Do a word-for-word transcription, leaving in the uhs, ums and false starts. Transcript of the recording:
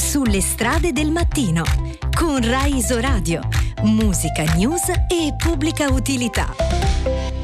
Sulle strade del mattino con Rai Isoradio, musica, news e pubblica utilità.